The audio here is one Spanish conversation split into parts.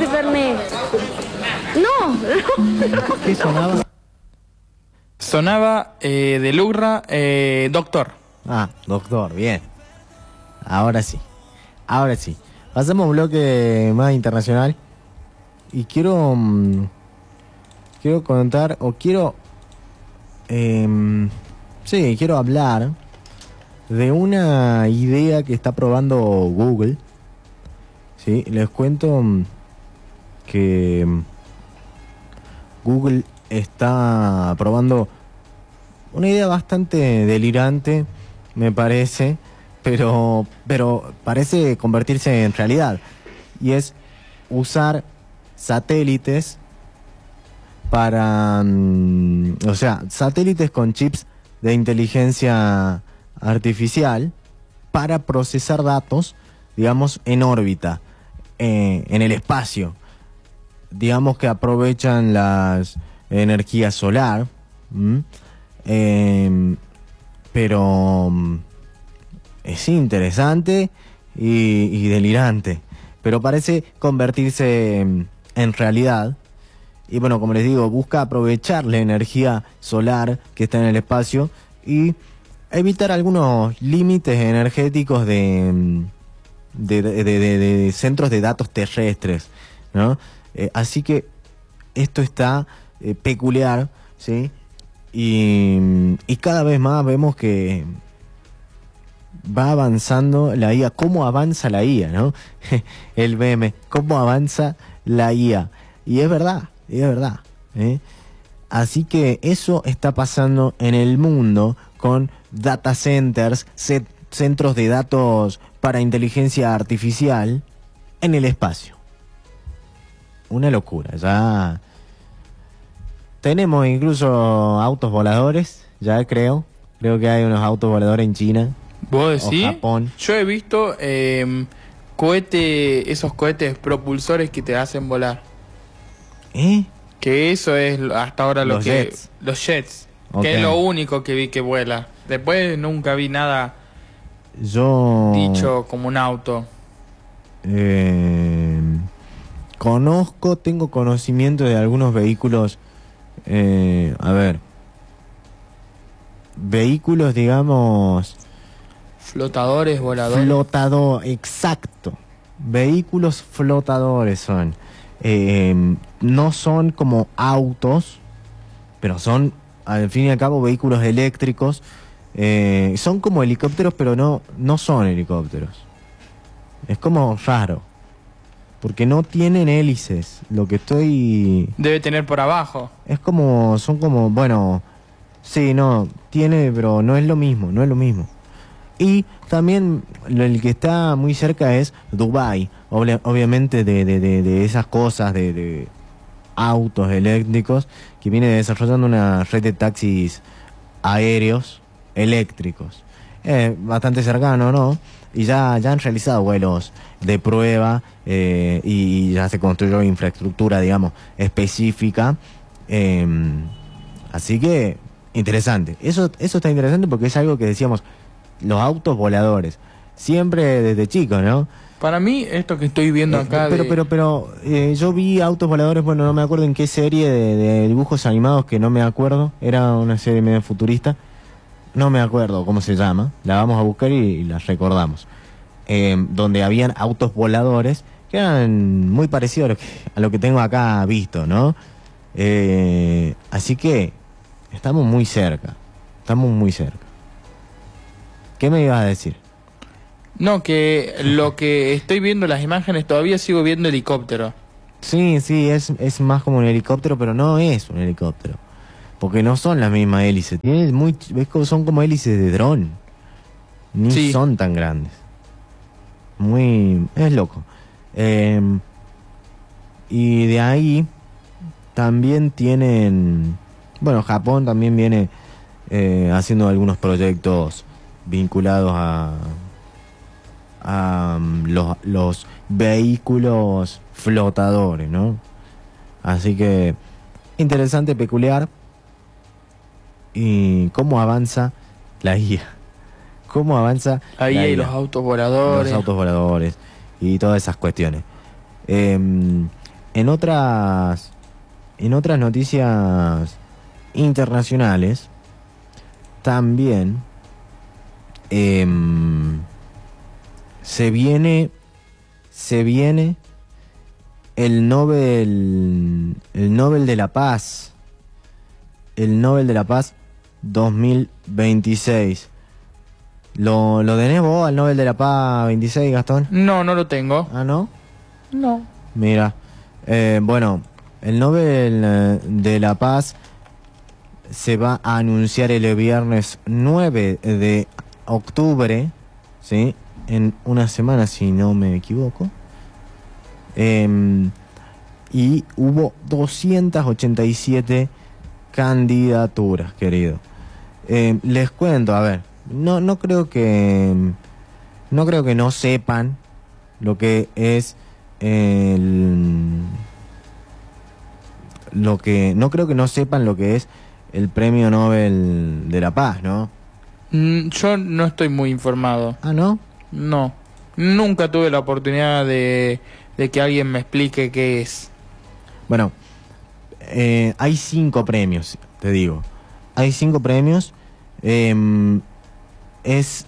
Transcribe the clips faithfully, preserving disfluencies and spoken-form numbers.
de Fernet. No, no. ¿Qué sonaba? Sonaba eh, de Lurra, eh, Doctor. Ah, Doctor, bien. Ahora sí. Ahora sí. Pasamos a un bloque más internacional. Y quiero... Mmm, quiero contar, o quiero... Eh, sí, quiero hablar de una idea que está probando Google. Sí, les cuento que Google está probando una idea bastante delirante, me parece, pero, pero parece convertirse en realidad. Y es usar satélites para, um, o sea, satélites con chips de inteligencia artificial para procesar datos, digamos, en órbita, eh, en el espacio. Digamos que aprovechan las energías solar, eh, pero um, es interesante y, y delirante, pero parece convertirse en, en realidad. Y bueno, como les digo, busca aprovechar la energía solar que está en el espacio y evitar algunos límites energéticos de, de, de, de, de centros de datos terrestres, ¿no? Eh, así que esto está eh, peculiar, ¿sí? Y, y cada vez más vemos que va avanzando la I A. ¿Cómo avanza la I A, no? El meme, ¿cómo avanza la I A? Y es verdad, y es verdad, ¿eh? Así que eso está pasando en el mundo con data centers, set, centros de datos para inteligencia artificial en el espacio. Una locura, ya tenemos incluso autos voladores, ya creo, creo que hay unos autos voladores en China. ¿Vos decís? O Japón. Yo he visto eh, cohete, esos cohetes propulsores que te hacen volar. ¿Eh? Que eso es hasta ahora lo los que... Jets. Los jets. Okay. Que es lo único que vi que vuela. Después nunca vi nada Yo... dicho como un auto. Eh, conozco, tengo conocimiento de algunos vehículos, eh, a ver, vehículos, digamos... Flotadores, voladores. Flotador, exacto. Vehículos flotadores son. Eh, no son como autos, pero son, al fin y al cabo, vehículos eléctricos. Eh, son como helicópteros, pero no, no son helicópteros. Es como raro, porque no tienen hélices. Lo que estoy... Debe tener por abajo. Es como, son como, bueno, sí, no, tiene, pero no es lo mismo, no es lo mismo. Y también el que está muy cerca es Dubái, Obli obviamente de, de, de, de esas cosas, de, de autos eléctricos, que viene desarrollando una red de taxis aéreos eléctricos. Eh, bastante cercano, ¿no? Y ya, ya han realizado vuelos de prueba eh, y ya se construyó infraestructura, digamos, específica. Eh, así que, interesante. Eso, eso está interesante porque es algo que decíamos, los autos voladores. Siempre desde chico, ¿no? Para mí, esto que estoy viendo Eh, acá... pero, de... pero, pero, eh, yo vi autos voladores, bueno, no me acuerdo en qué serie de, de dibujos animados, que no me acuerdo. Era una serie medio futurista. No me acuerdo cómo se llama. La vamos a buscar y, y la recordamos. Eh, donde habían autos voladores que eran muy parecidos a lo que, a lo que tengo acá visto, ¿no? Eh, así que estamos muy cerca. Estamos muy cerca. ¿Qué me ibas a decir? No, que lo que estoy viendo las imágenes todavía sigo viendo helicóptero. Sí, sí, es, es más como un helicóptero, pero no es un helicóptero. Porque no son las mismas hélices. Tiene muy, ves como son como hélices de dron. Ni Sí. son tan grandes. Muy... es loco. Eh, y de ahí también tienen... Bueno, Japón también viene eh, haciendo algunos proyectos vinculados a... a um, los, los vehículos flotadores, ¿no? Así que interesante, peculiar. Y cómo avanza la I A, cómo avanza Ahí la hay I A. los autos voladores. Los autos voladores y todas esas cuestiones. Eh, en otras, en otras noticias internacionales, también eh, se viene, se viene el Nobel, el Nobel de la Paz, el Nobel de la Paz dos mil veintiséis. ¿Lo, lo tenés vos al Nobel de la Paz veintiséis, Gastón? No, no lo tengo. Ah, ¿no? No. Mira, eh, bueno, el Nobel eh, de la Paz se va a anunciar el viernes nueve de octubre, ¿sí? En una semana, si no me equivoco. Eh, y hubo doscientas ochenta y siete candidaturas, querido. Eh, les cuento, a ver, no, no creo que no creo que no sepan lo que es el, lo que no creo que no sepan lo que es el Premio Nobel de la Paz, ¿no? Mm, Yo no estoy muy informado. Ah, ¿no? No. Nunca tuve la oportunidad de, de que alguien me explique qué es. Bueno, eh, hay cinco premios, te digo. Hay cinco premios. Eh, es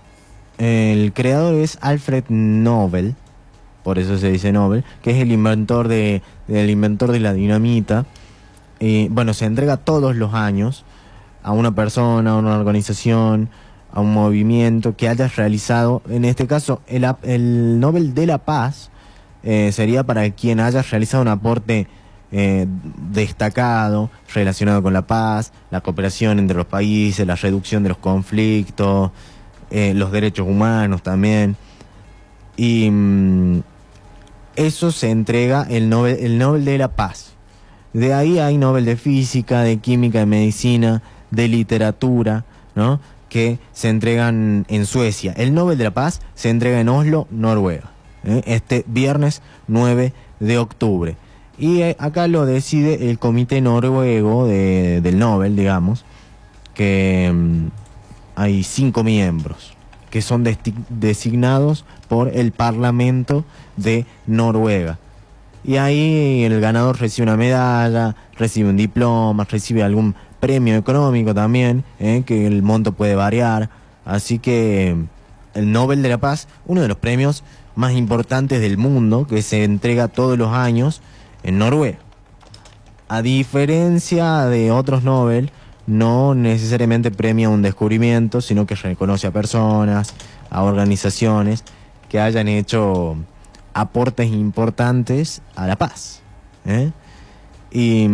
el creador es Alfred Nobel, por eso se dice Nobel, que es el inventor de, el inventor de la dinamita. Eh, bueno, se entrega todos los años a una persona, a una organización, a un movimiento que haya realizado, en este caso, el, el Nobel de la Paz eh, sería para quien haya realizado un aporte eh, destacado relacionado con la paz, la cooperación entre los países, la reducción de los conflictos, eh, los derechos humanos también. Y mm, eso se entrega el Nobel, el Nobel de la Paz. De ahí hay Nobel de Física, de Química, de Medicina, de Literatura, ¿no?, que se entregan en Suecia. El Nobel de la Paz se entrega en Oslo, Noruega, ¿eh? este viernes nueve de octubre. Y eh, acá lo decide el comité noruego de, del Nobel, digamos, que um, hay cinco miembros que son designados por el Parlamento de Noruega. Y ahí el ganador recibe una medalla, recibe un diploma, recibe algún premio económico también, ¿eh? que el monto puede variar. Así que el Nobel de la Paz, uno de los premios más importantes del mundo, que se entrega todos los años en Noruega. A diferencia de otros Nobel, no necesariamente premia un descubrimiento, sino que reconoce a personas, a organizaciones que hayan hecho aportes importantes a la paz, ¿eh? Y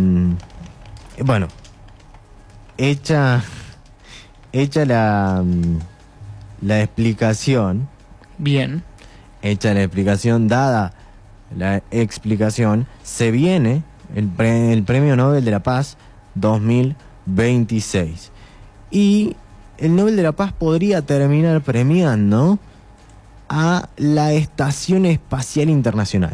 bueno, hecha hecha la la explicación, bien, hecha la explicación, dada la explicación, se viene el, pre, el Premio Nobel de la Paz dos mil veintiséis. Y el Nobel de la Paz podría terminar premiando a la Estación Espacial Internacional.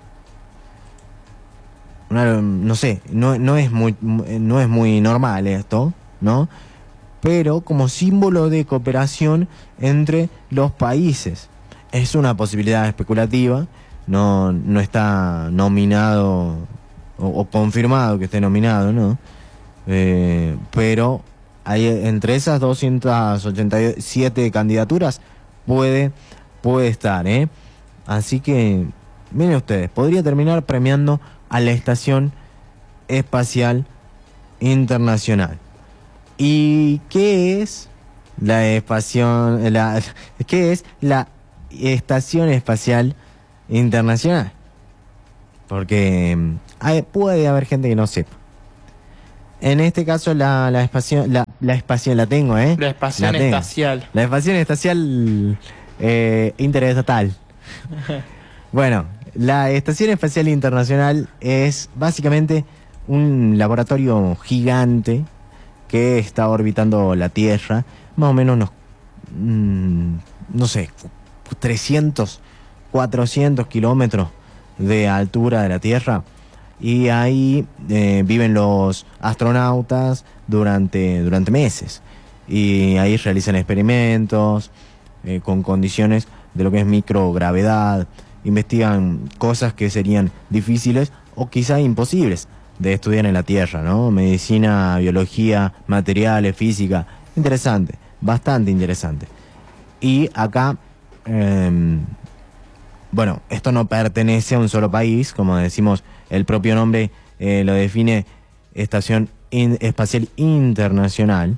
No, no sé, no, no es muy, no es muy normal esto, ¿no? Pero como símbolo de cooperación entre los países. Es una posibilidad especulativa, no, no está nominado o, o confirmado que esté nominado, ¿no? Eh, pero hay, entre esas doscientas ochenta y siete candidaturas puede, puede estar, ¿eh? Así que, miren ustedes, podría terminar premiando a la Estación Espacial Internacional. ¿Y qué es la espación, la, qué es la Estación Espacial Internacional? Porque hay, puede haber gente que no sepa. En este caso la, la espacial, la, la espacial la tengo, ¿eh? La Estación la tengo. Espacial. La Estación Espacial eh, Interestatal. Bueno, la Estación Espacial Internacional es básicamente un laboratorio gigante que está orbitando la Tierra, más o menos unos, mmm, no sé, trescientos, cuatrocientos kilómetros de altura de la Tierra. Y ahí eh, viven los astronautas durante, durante meses. Y ahí realizan experimentos eh, con condiciones de lo que es microgravedad investigan cosas que serían difíciles o quizá imposibles de estudiar en la Tierra, ¿no? Medicina, biología, materiales, física. Interesante, bastante interesante. Y acá, eh, bueno, esto no pertenece a un solo país, como decimos, el propio nombre eh, lo define Estación In- Espacial Internacional.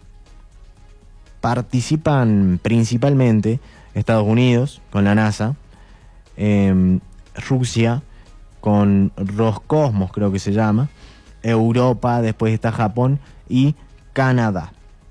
Participan principalmente Estados Unidos con la NASA, eh, Rusia con Roscosmos, creo que se llama, Europa, después está Japón y Canadá.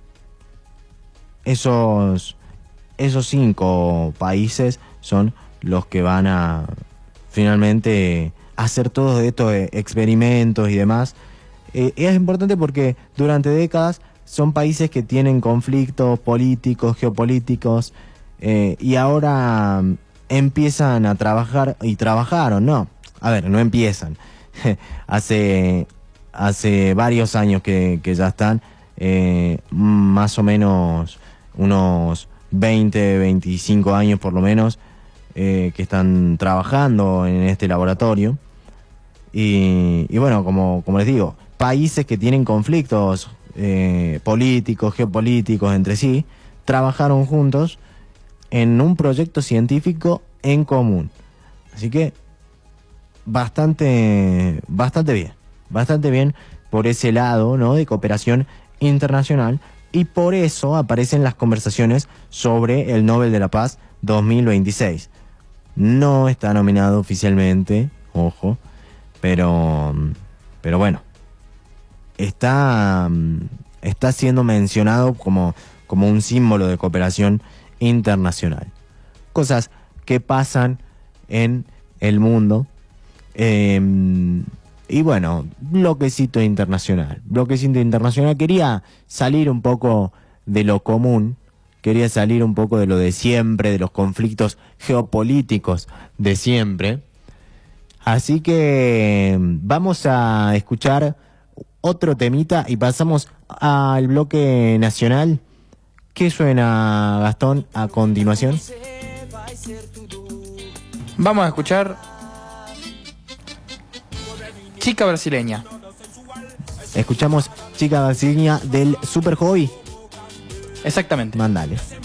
Esos, esos cinco países son los que van a finalmente hacer todos estos experimentos y demás. Eh, es importante porque durante décadas son países que tienen conflictos políticos, geopolíticos, eh, y ahora um, empiezan a trabajar, y trabajaron, no, a ver, no empiezan, hace, hace varios años que, que ya están, eh, más o menos unos veinte, veinticinco años por lo menos, eh, que están trabajando en este laboratorio. Y, y bueno, como, como les digo, países que tienen conflictos eh, políticos, geopolíticos entre sí, trabajaron juntos en un proyecto científico en común. Así que bastante, bastante bien, bastante bien por ese lado, ¿no?, de cooperación internacional, y por eso aparecen las conversaciones sobre el Nobel de la Paz dos mil veintiséis. No está nominado oficialmente, ojo, pero, pero bueno, está, está siendo mencionado como, como un símbolo de cooperación internacional. Cosas que pasan en el mundo. Eh, y bueno, bloquecito internacional. Bloquecito internacional. Quería salir un poco de lo común. Quería salir un poco de lo de siempre, de los conflictos geopolíticos de siempre. Así que vamos a escuchar otro temita y pasamos al bloque nacional. ¿Qué suena, Gastón, a continuación? Vamos a escuchar Chica Brasileña. Escuchamos Chica Brasileña del Super Hobby. Exactamente. Mandale.